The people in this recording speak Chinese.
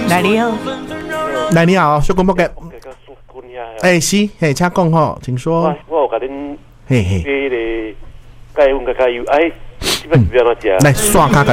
来你好， 来你好，小公伯嘅，是，请讲吼，请说。 我有甲恁嘿嘿， 迄个加温加油，哎，这边怎么食？ 来刷卡。